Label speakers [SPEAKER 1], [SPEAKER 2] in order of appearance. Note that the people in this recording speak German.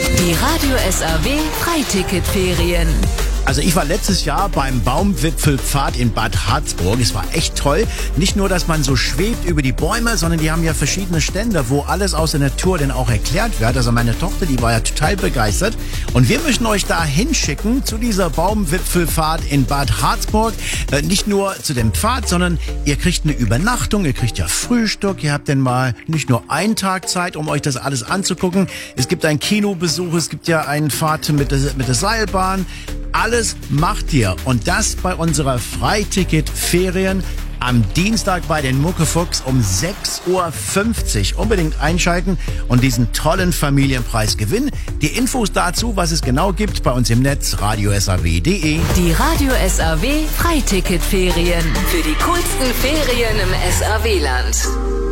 [SPEAKER 1] Die Radio SAW Freiticketferien.
[SPEAKER 2] Also ich war letztes Jahr beim Baumwipfelpfad in Bad Harzburg. Es war echt toll. Nicht nur, dass man so schwebt über die Bäume, sondern die haben ja verschiedene Stände, wo alles aus der Natur dann auch erklärt wird. Also meine Tochter, die war ja total begeistert. Und wir möchten euch da hinschicken zu dieser Baumwipfelpfad in Bad Harzburg. Nicht nur zu dem Pfad, sondern ihr kriegt eine Übernachtung, ihr kriegt ja Frühstück. Ihr habt dann mal nicht nur einen Tag Zeit, um euch das alles anzugucken. Es gibt einen Kinobesuch, es gibt ja einen Fahrt mit der Seilbahn. Alles macht ihr. Und das bei unserer Freiticket-Ferien am Dienstag bei den Muckefuchs um 6:50 Uhr. Unbedingt einschalten und diesen tollen Familienpreis gewinnen. Die Infos dazu, was es genau gibt, bei uns im Netz radiosaw.de.
[SPEAKER 1] Die Radio SAW Freiticketferien. Für die coolsten Ferien im SAW-Land.